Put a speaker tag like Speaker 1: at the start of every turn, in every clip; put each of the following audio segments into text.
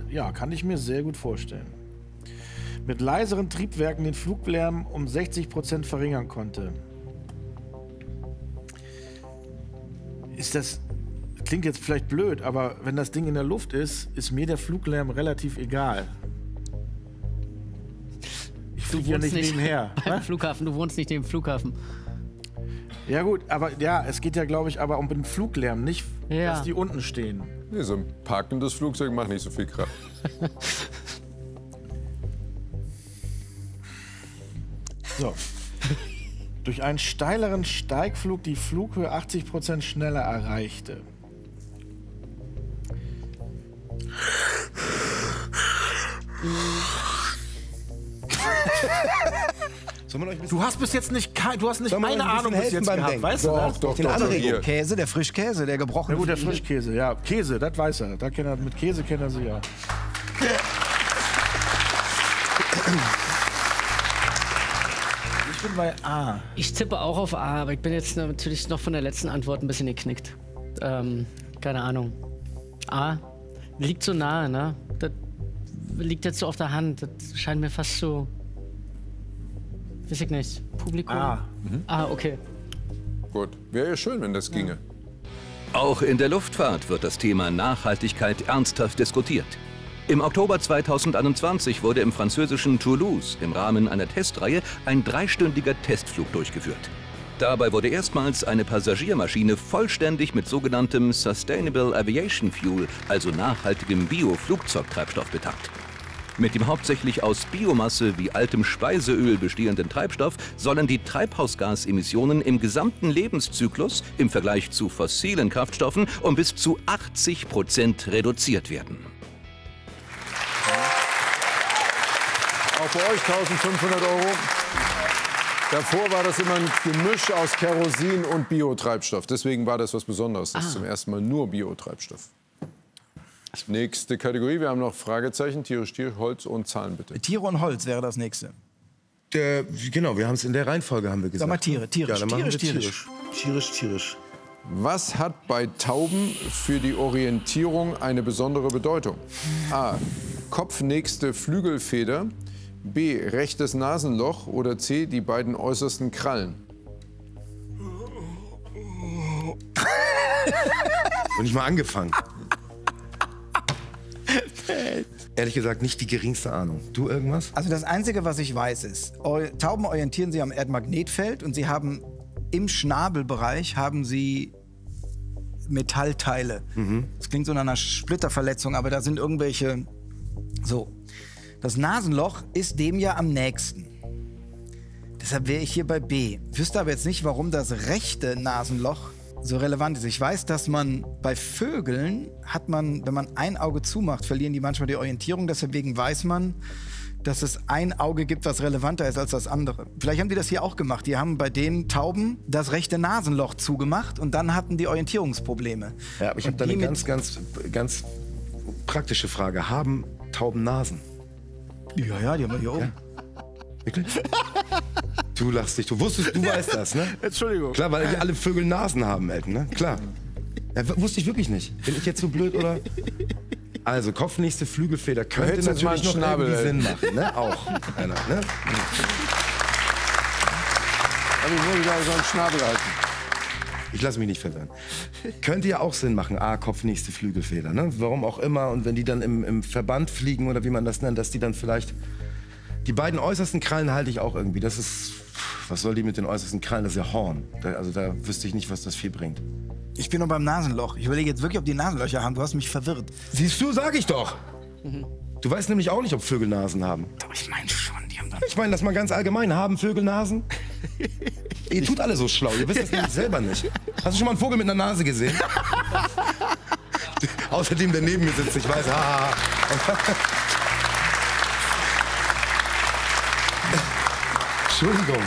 Speaker 1: ja, kann ich mir sehr gut vorstellen. Mit leiseren Triebwerken den Fluglärm um 60% verringern konnte. Ist das... Klingt jetzt vielleicht blöd, aber wenn das Ding in der Luft ist, ist mir der Fluglärm relativ egal. Ich fliege ja nicht nebenher.
Speaker 2: Beim Flughafen, du wohnst nicht neben dem Flughafen.
Speaker 1: Ja gut, aber ja, es geht ja, glaube ich, aber um den Fluglärm, nicht, dass die unten stehen.
Speaker 3: Nee, so ein parkendes Flugzeug macht nicht so viel Krach.
Speaker 1: So. Durch einen steileren Steigflug die Flughöhe 80% schneller erreichte. Du hast bis jetzt nicht, eine Ahnung bis jetzt gehabt, weißt du das?
Speaker 3: Doch,
Speaker 4: den Anregung. Käse, der Frischkäse, der gebrochene.
Speaker 1: Ja gut, der Frischkäse, ja. Käse, das weiß er. Mit Käse kennt er sie ja. Ich bin bei A.
Speaker 2: Ich tippe auch auf A, aber ich bin jetzt natürlich noch von der letzten Antwort ein bisschen geknickt. Keine Ahnung. A. Liegt so nahe, ne? Das liegt jetzt so auf der Hand. Das scheint mir fast so... Weiß ich nicht. Publikum?
Speaker 1: A.
Speaker 2: Ah, okay.
Speaker 3: Gut, wäre ja schön, wenn das ginge.
Speaker 5: Auch in der Luftfahrt wird das Thema Nachhaltigkeit ernsthaft diskutiert. Im Oktober 2021 wurde im französischen Toulouse im Rahmen einer Testreihe ein 3-stündiger Testflug durchgeführt. Dabei wurde erstmals eine Passagiermaschine vollständig mit sogenanntem Sustainable Aviation Fuel, also nachhaltigem Bio-Flugzeugtreibstoff, betankt. Mit dem hauptsächlich aus Biomasse wie altem Speiseöl bestehenden Treibstoff sollen die Treibhausgasemissionen im gesamten Lebenszyklus im Vergleich zu fossilen Kraftstoffen um bis zu 80% reduziert werden.
Speaker 3: Auch bei euch 1.500 €. Davor war das immer ein Gemisch aus Kerosin und Biotreibstoff. Deswegen war das was Besonderes. Das ist zum ersten Mal nur Biotreibstoff. Nächste Kategorie. Wir haben noch Fragezeichen. Tierisch, Tier, Holz und Zahlen, bitte.
Speaker 4: Tiere und Holz wäre das nächste.
Speaker 6: Genau, wir haben es in der Reihenfolge, haben wir gesagt.
Speaker 4: Sag mal Tiere, tierisch,
Speaker 6: Ja, dann machen wir
Speaker 4: tierisch.
Speaker 6: Tierisch.
Speaker 3: Was hat bei Tauben für die Orientierung eine besondere Bedeutung? A. Kopfnächste Flügelfeder. B. Rechtes Nasenloch. Oder C. Die beiden äußersten Krallen.
Speaker 6: Und nicht mal angefangen. Ehrlich gesagt, nicht die geringste Ahnung. Du irgendwas?
Speaker 4: Also das Einzige, was ich weiß, ist, Tauben orientieren sich am Erdmagnetfeld und sie haben im Schnabelbereich haben sie Metallteile. Das klingt so nach einer Splitterverletzung, aber da sind irgendwelche... So, das Nasenloch ist dem ja am nächsten. Deshalb wäre ich hier bei B. Wüsste aber jetzt nicht, warum das rechte Nasenloch so relevant ist. Ich weiß, dass man bei Vögeln hat man, wenn man ein Auge zumacht, verlieren die manchmal die Orientierung. Deswegen weiß man, dass es ein Auge gibt, was relevanter ist als das andere. Vielleicht haben die das hier auch gemacht. Die haben bei den Tauben das rechte Nasenloch zugemacht und dann hatten die Orientierungsprobleme.
Speaker 6: Ja, aber ich habe da eine ganz praktische Frage. Haben Tauben Nasen?
Speaker 4: Ja, die haben wir hier oben.
Speaker 6: Wirklich? Du lachst dich. Du weißt das, ne?
Speaker 1: Entschuldigung.
Speaker 6: Klar, weil alle Vögel Nasen haben, Elton, ne? Klar. Ja, wusste ich wirklich nicht. Bin ich jetzt so blöd, oder? Also, kopfnächste Flügelfeder könnte natürlich noch irgendwie Sinn machen, ne? Auch einer, ne?
Speaker 3: Aber ich wollte da so einen Schnabel halten.
Speaker 6: Ich lasse mich nicht verwirren. Könnte ja auch Sinn machen, kopfnächste Flügelfeder, ne? Warum auch immer. Und wenn die dann im Verband fliegen, oder wie man das nennt, dass die dann vielleicht... Die beiden äußersten Krallen halte ich auch irgendwie. Das ist... Was soll die mit den äußersten Krallen? Das ist ja Horn. Also da wüsste ich nicht, was das viel bringt.
Speaker 4: Ich bin noch beim Nasenloch. Ich überlege jetzt wirklich, ob die Nasenlöcher haben. Du hast mich verwirrt.
Speaker 6: Siehst du, sag ich doch. Du weißt nämlich auch nicht, ob Vögel Nasen haben.
Speaker 4: Doch, ich meine schon, die haben dann...
Speaker 6: Ich meine das mal ganz allgemein. Haben Vögel Nasen? Ihr tut alle so schlau. Ihr wisst das nämlich selber nicht. Hast du schon mal einen Vogel mit einer Nase gesehen? Außerdem, der neben mir sitzt. Ich weiß, Entschuldigung.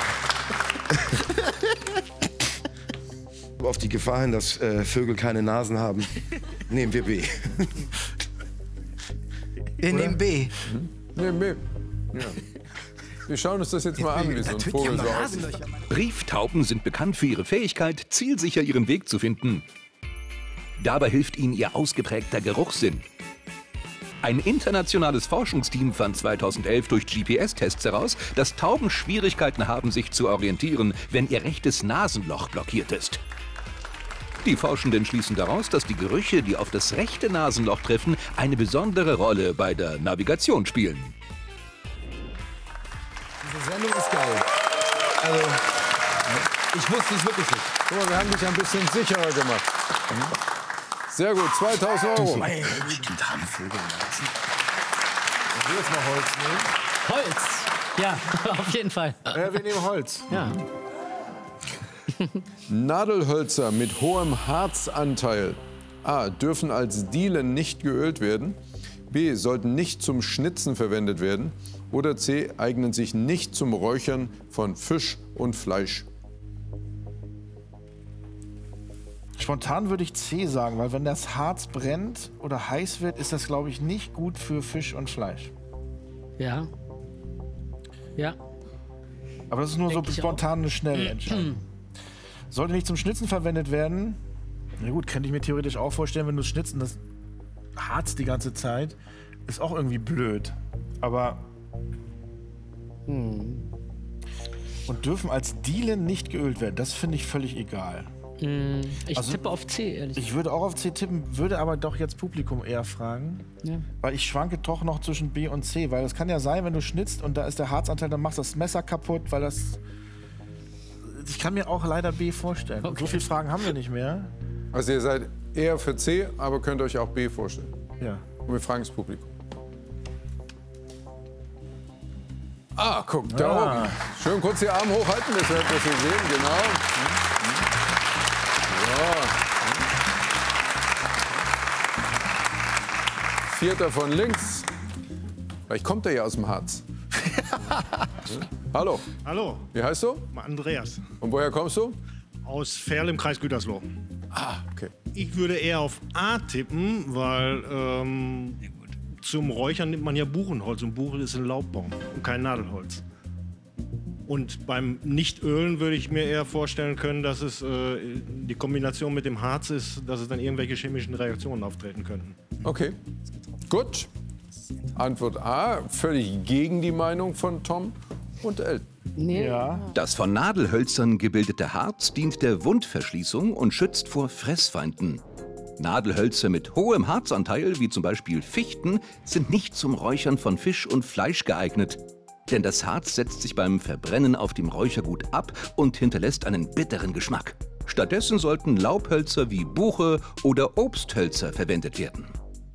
Speaker 6: Auf die Gefahr hin, dass Vögel keine Nasen haben, nehmen wir B.
Speaker 4: Wir nehmen B.
Speaker 3: Nehmen B. Ja. Wir schauen uns das jetzt mal an, wie so ein Vogel so aussieht.
Speaker 5: Brieftauben sind bekannt für ihre Fähigkeit, zielsicher ihren Weg zu finden. Dabei hilft ihnen ihr ausgeprägter Geruchssinn. Ein internationales Forschungsteam fand 2011 durch GPS-Tests heraus, dass Tauben Schwierigkeiten haben, sich zu orientieren, wenn ihr rechtes Nasenloch blockiert ist. Die Forschenden schließen daraus, dass die Gerüche, die auf das rechte Nasenloch treffen, eine besondere Rolle bei der Navigation spielen.
Speaker 3: Diese Sendung ist geil. Also, ich wusste es wirklich nicht. Guck mal, wir haben dich ein bisschen sicherer gemacht. Sehr gut, 2.000 Euro.
Speaker 1: Stimmt, haben Vögel lassen. Ich will jetzt mal Holz nehmen.
Speaker 2: Holz! Ja, auf jeden Fall.
Speaker 1: Wir nehmen Holz.
Speaker 2: Ja.
Speaker 3: Nadelhölzer mit hohem Harzanteil A. dürfen als Dielen nicht geölt werden, B. sollten nicht zum Schnitzen verwendet werden oder C. eignen sich nicht zum Räuchern von Fisch und Fleisch.
Speaker 1: Spontan würde ich C sagen, weil wenn das Harz brennt oder heiß wird, ist das, glaube ich, nicht gut für Fisch und Fleisch.
Speaker 2: Ja. Ja.
Speaker 1: Aber das ist nur
Speaker 2: Denk
Speaker 1: so
Speaker 2: ich
Speaker 1: spontan eine schnelle Entscheidung. Sollte nicht zum Schnitzen verwendet werden. Na gut, könnte ich mir theoretisch auch vorstellen, wenn du schnitzen, das Harz die ganze Zeit, ist auch irgendwie blöd. Aber und dürfen als Dielen nicht geölt werden. Das finde ich völlig egal.
Speaker 2: Ich tippe auf C, ehrlich gesagt.
Speaker 1: Ich würde auch auf C tippen, würde aber doch jetzt Publikum eher fragen.
Speaker 2: Ja.
Speaker 1: Weil ich schwanke doch noch zwischen B und C. Weil es kann ja sein, wenn du schnitzt und da ist der Harzanteil, dann machst du das Messer kaputt, weil das... Ich kann mir auch leider B vorstellen. Und so viele Fragen haben wir nicht mehr.
Speaker 3: Also ihr seid eher für C, aber könnt euch auch B vorstellen.
Speaker 1: Ja.
Speaker 3: Und wir fragen das Publikum. Ah, guck, da oben. Schön kurz die Arme hochhalten, dass wir sehen, genau. Ja. Vierter von links. Vielleicht kommt er ja aus dem Harz. Hallo,
Speaker 7: Hallo,
Speaker 3: wie heißt du?
Speaker 7: Andreas
Speaker 3: Und woher kommst du?
Speaker 7: aus Ferl im Kreis Gütersloh.
Speaker 3: Ah, okay.
Speaker 7: Ich würde eher auf A tippen, weil zum Räuchern nimmt man ja Buchenholz und Buchen ist ein Laubbaum und kein Nadelholz. Und beim Nichtölen würde ich mir eher vorstellen können, dass es die Kombination mit dem Harz ist, dass es dann irgendwelche chemischen Reaktionen auftreten könnten.
Speaker 3: Okay, gut. Antwort A, völlig gegen die Meinung von Tom und Elton.
Speaker 2: Nee.
Speaker 1: Ja.
Speaker 5: Das von Nadelhölzern gebildete Harz dient der Wundverschließung und schützt vor Fressfeinden. Nadelhölzer mit hohem Harzanteil, wie zum Beispiel Fichten, sind nicht zum Räuchern von Fisch und Fleisch geeignet. Denn das Harz setzt sich beim Verbrennen auf dem Räuchergut ab und hinterlässt einen bitteren Geschmack. Stattdessen sollten Laubhölzer wie Buche oder Obsthölzer verwendet werden.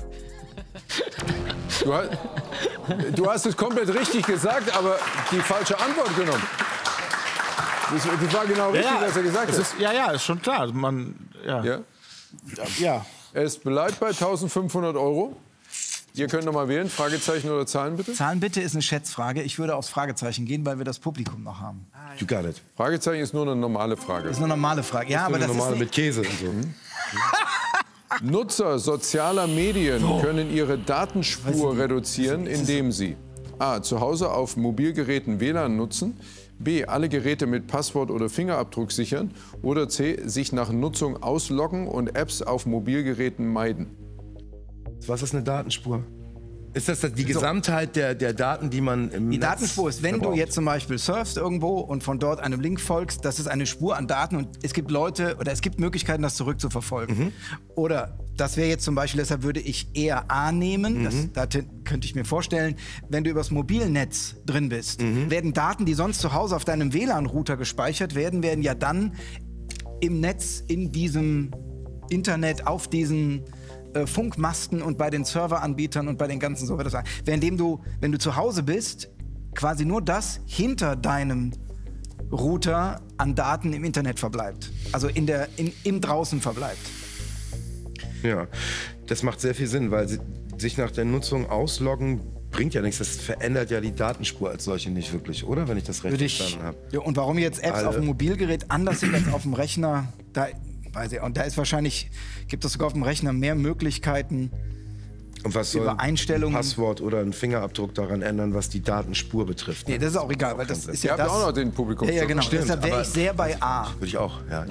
Speaker 3: Du hast es komplett richtig gesagt, aber die falsche Antwort genommen. Das war genau richtig, was er gesagt hat.
Speaker 1: Ja, ist schon klar.
Speaker 3: Ja?
Speaker 1: Ja.
Speaker 3: Es bleibt bei 1.500 Euro. Ihr könnt noch mal wählen, Fragezeichen oder Zahlen bitte.
Speaker 4: Zahlen bitte ist eine Schätzfrage. Ich würde aufs Fragezeichen gehen, weil wir das Publikum noch haben.
Speaker 6: You got it.
Speaker 3: Fragezeichen ist nur eine normale Frage.
Speaker 4: Das ist eine normale Frage. Ja, aber
Speaker 6: Eine
Speaker 4: das
Speaker 6: normale
Speaker 4: ist
Speaker 6: mit Käse und so.
Speaker 3: Nutzer sozialer Medien können ihre Datenspur reduzieren, indem sie A. zu Hause auf Mobilgeräten WLAN nutzen, B. alle Geräte mit Passwort oder Fingerabdruck sichern oder C. sich nach Nutzung ausloggen und Apps auf Mobilgeräten meiden.
Speaker 6: Was ist eine Datenspur? Ist das die Gesamtheit der Daten, die man im
Speaker 4: Die
Speaker 6: Netz
Speaker 4: Datenspur ist, wenn du
Speaker 6: verbraucht?
Speaker 4: jetzt zum Beispiel surfst irgendwo und von dort einem Link folgst, das ist eine Spur an Daten und es gibt Leute oder es gibt Möglichkeiten, das zurückzuverfolgen. Oder das wäre jetzt zum Beispiel, deshalb würde ich eher A nehmen, da könnte ich mir vorstellen, wenn du übers Mobilnetz drin bist, werden Daten, die sonst zu Hause auf deinem WLAN-Router gespeichert werden, werden ja dann im Netz, in diesem Internet, auf diesen Funkmasten und bei den Serveranbietern und bei den ganzen so weiter sagen. Wenn du zu Hause bist, quasi nur das hinter deinem Router an Daten im Internet verbleibt. Also im Draußen verbleibt.
Speaker 6: Ja, das macht sehr viel Sinn, weil sich nach der Nutzung ausloggen bringt ja nichts. Das verändert ja die Datenspur als solche nicht wirklich, oder? Wenn ich das recht verstanden habe.
Speaker 4: Ja, und warum jetzt Apps auf dem Mobilgerät anders sind als auf dem Rechner, und da ist wahrscheinlich, gibt es sogar auf dem Rechner mehr Möglichkeiten,
Speaker 6: Und was soll
Speaker 4: über Einstellungen.
Speaker 6: ein Passwort oder ein Fingerabdruck daran ändern, was die Datenspur betrifft?
Speaker 4: Nee, das ist auch egal, weil das ist
Speaker 3: Ihr
Speaker 4: ja
Speaker 3: habt
Speaker 4: das.
Speaker 3: auch noch den Publikum.
Speaker 4: Ja, genau.
Speaker 6: Stimmt,
Speaker 4: Deshalb wäre
Speaker 6: aber-
Speaker 4: ich sehr bei A.
Speaker 6: Würde ich auch, ja, ich auch.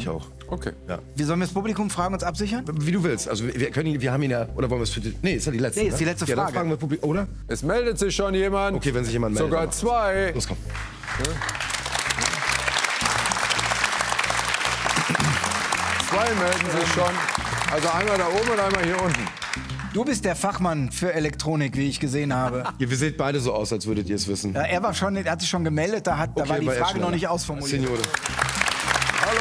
Speaker 3: Okay.
Speaker 6: Ja.
Speaker 4: Wie sollen wir das Publikum fragen, uns absichern?
Speaker 6: Wie du willst. Also wir haben ihn ja, oder wollen wir es für die, nee, ist ja die letzte.
Speaker 4: Nee, ist die letzte
Speaker 6: Ja, dann
Speaker 4: Frage.
Speaker 6: fragen wir Publikum, oder?
Speaker 3: Es meldet sich schon jemand.
Speaker 6: Okay, wenn sich jemand meldet.
Speaker 3: Sogar
Speaker 6: aber-
Speaker 3: 2.
Speaker 6: Los, komm.
Speaker 3: 2 melden sich schon. Also einmal da oben und einmal hier unten.
Speaker 4: Du bist der Fachmann für Elektronik, wie ich gesehen habe.
Speaker 6: Ihr seht beide so aus, als würdet ihr es wissen.
Speaker 4: Ja, er hat sich schon gemeldet, da war die
Speaker 6: war er
Speaker 4: Frage
Speaker 6: schneller.
Speaker 4: noch nicht ausformuliert.
Speaker 6: Signore.
Speaker 3: Hallo.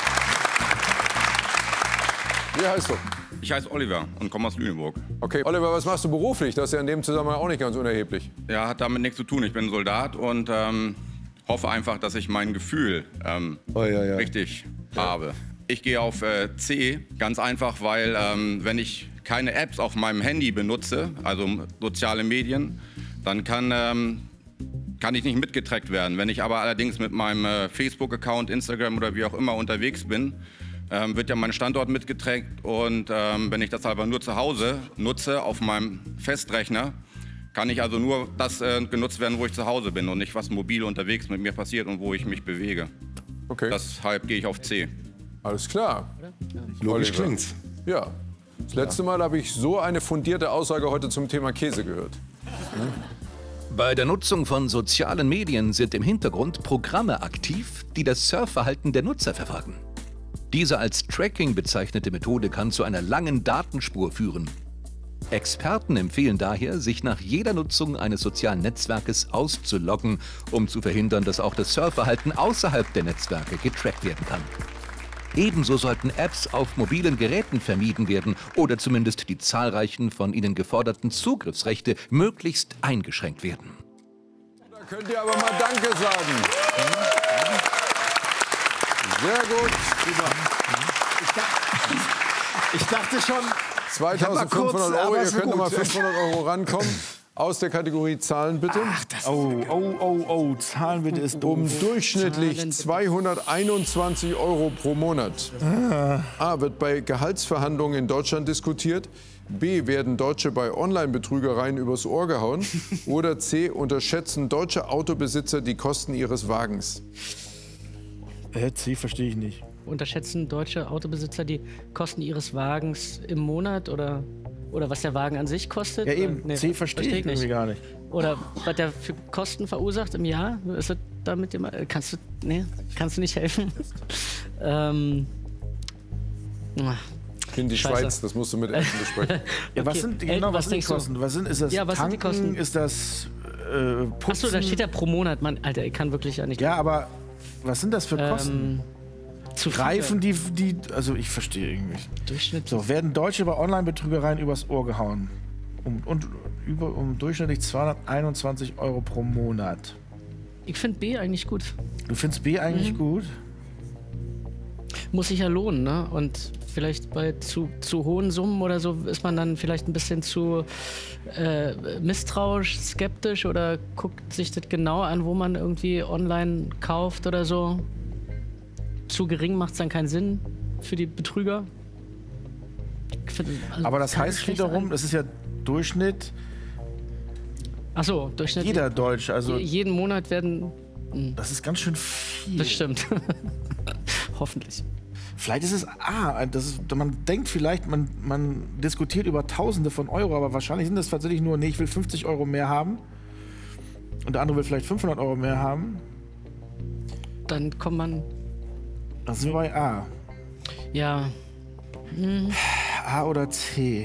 Speaker 3: Wie heißt du?
Speaker 8: Ich heiße Oliver und komme aus Lüneburg.
Speaker 3: Okay, Oliver, was machst du beruflich? Das ist ja in dem Zusammenhang auch nicht ganz unerheblich.
Speaker 8: Ja, hat damit nichts zu tun. Ich bin Soldat und hoffe einfach, dass ich mein Gefühl richtig habe. Ich gehe auf C, ganz einfach, weil wenn ich keine Apps auf meinem Handy benutze, also soziale Medien, dann kann ich nicht mitgetrackt werden. Wenn ich aber allerdings mit meinem Facebook-Account, Instagram oder wie auch immer unterwegs bin, wird ja mein Standort mitgetrackt und wenn ich das aber nur zu Hause nutze, auf meinem Festrechner, kann ich also nur das genutzt werden, wo ich zu Hause bin und nicht, was mobil unterwegs mit mir passiert und wo ich mich bewege.
Speaker 3: Okay.
Speaker 8: Deshalb gehe ich auf C.
Speaker 3: Alles klar.
Speaker 6: Logisch
Speaker 3: Oliver.
Speaker 6: klingt's.
Speaker 3: Ja. Das letzte Mal habe ich so eine fundierte Aussage heute zum Thema Käse gehört.
Speaker 5: Bei der Nutzung von sozialen Medien sind im Hintergrund Programme aktiv, die das Surfverhalten der Nutzer verfolgen. Diese als Tracking bezeichnete Methode kann zu einer langen Datenspur führen. Experten empfehlen daher, sich nach jeder Nutzung eines sozialen Netzwerkes auszuloggen, um zu verhindern, dass auch das Surfverhalten außerhalb der Netzwerke getrackt werden kann. Ebenso sollten Apps auf mobilen Geräten vermieden werden oder zumindest die zahlreichen von ihnen geforderten Zugriffsrechte möglichst eingeschränkt werden.
Speaker 3: Da könnt ihr aber mal Danke sagen. Sehr gut.
Speaker 4: Ich dachte schon,
Speaker 3: 2.500
Speaker 4: kurz,
Speaker 3: Euro,
Speaker 4: aber
Speaker 3: ihr
Speaker 4: ist
Speaker 3: könnt nochmal
Speaker 4: gut.
Speaker 3: 500 Euro rankommen. Aus der Kategorie Zahlen bitte.
Speaker 1: Oh, Zahlen bitte ist doof.
Speaker 3: Durchschnittlich 221 Euro pro Monat. A. Wird bei Gehaltsverhandlungen in Deutschland diskutiert. B. Werden Deutsche bei Online-Betrügereien übers Ohr gehauen. Oder C. Unterschätzen deutsche Autobesitzer die Kosten ihres Wagens.
Speaker 1: C verstehe ich nicht.
Speaker 2: Unterschätzen deutsche Autobesitzer die Kosten ihres Wagens im Monat oder was der Wagen an sich kostet?
Speaker 1: Ja eben,
Speaker 2: Nee,
Speaker 1: C verstehe ich irgendwie gar nicht.
Speaker 2: Oder was der für Kosten verursacht im Jahr? Ist das damit immer, kannst du nicht helfen?
Speaker 3: Ich bin die
Speaker 2: Scheiße.
Speaker 3: Schweiz, das musst du mit Eltern besprechen.
Speaker 1: Ja, was
Speaker 2: Okay.
Speaker 1: sind
Speaker 2: Elton,
Speaker 1: genau,
Speaker 2: was
Speaker 1: was sind die
Speaker 2: denkst du?
Speaker 1: Kosten? Ist das
Speaker 2: Ja, was sind die
Speaker 1: Tanken?
Speaker 2: Kosten?
Speaker 1: Ist das Putzen?
Speaker 2: Achso, da steht ja pro Monat. Mann, Alter, ich kann wirklich ja nicht.
Speaker 1: Ja, aber was sind das für Kosten?
Speaker 2: Zu viele.
Speaker 1: Reifen, also ich verstehe irgendwie.
Speaker 2: Durchschnitt.
Speaker 1: So, werden Deutsche bei Online-Betrügereien übers Ohr gehauen? Um durchschnittlich 221 Euro pro Monat.
Speaker 2: Ich finde B eigentlich gut.
Speaker 1: Du findest B eigentlich gut?
Speaker 2: Muss sich ja lohnen, ne? Und vielleicht bei zu hohen Summen oder so ist man dann vielleicht ein bisschen zu misstrauisch, skeptisch oder guckt sich das genau an, wo man irgendwie online kauft oder so. Zu gering macht es dann keinen Sinn für die Betrüger. Ich find, also
Speaker 1: Aber das
Speaker 2: kann
Speaker 1: heißt
Speaker 2: schlecht
Speaker 1: wiederum,
Speaker 2: sein.
Speaker 1: das ist ja Durchschnitt
Speaker 2: Achso, Durchschnitt.
Speaker 1: jeder Deutsche. Also
Speaker 2: Jeden Monat werden.
Speaker 1: das ist ganz schön viel.
Speaker 2: Das stimmt. Hoffentlich.
Speaker 1: Vielleicht ist es man denkt vielleicht, man diskutiert über Tausende von Euro, aber wahrscheinlich sind das tatsächlich nur, nee, ich will 50 Euro mehr haben und der andere will vielleicht 500 Euro mehr haben.
Speaker 2: Dann kommt man.
Speaker 1: Das sind wir bei A.
Speaker 2: Ja.
Speaker 1: A oder C?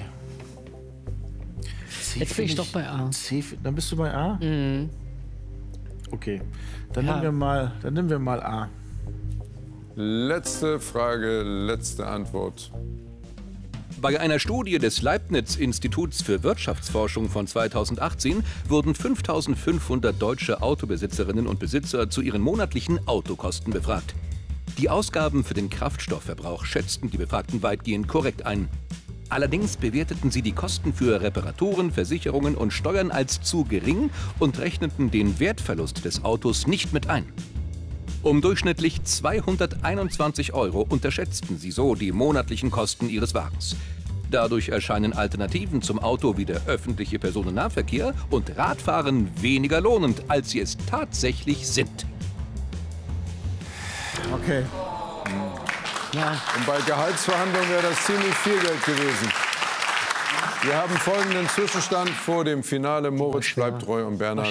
Speaker 1: C
Speaker 2: Jetzt bin ich
Speaker 1: find
Speaker 2: doch bei A.
Speaker 1: C, dann bist du bei A? Okay. Dann
Speaker 2: Ja.
Speaker 1: nehmen wir mal A.
Speaker 3: Letzte Frage, letzte Antwort.
Speaker 5: Bei einer Studie des Leibniz-Instituts für Wirtschaftsforschung von 2018 wurden 5.500 deutsche Autobesitzerinnen und Besitzer zu ihren monatlichen Autokosten befragt. Die Ausgaben für den Kraftstoffverbrauch schätzten die Befragten weitgehend korrekt ein. Allerdings bewerteten sie die Kosten für Reparaturen, Versicherungen und Steuern als zu gering und rechneten den Wertverlust des Autos nicht mit ein. Um durchschnittlich 221 Euro unterschätzten sie so die monatlichen Kosten ihres Wagens. Dadurch erscheinen Alternativen zum Auto wie der öffentliche Personennahverkehr und Radfahren weniger lohnend, als sie es tatsächlich sind.
Speaker 1: Okay.
Speaker 2: Ja.
Speaker 3: Und bei Gehaltsverhandlungen wäre das ziemlich viel Geld gewesen. Wir haben folgenden Zwischenstand vor dem Finale. Moritz bleibt treu und Bernhard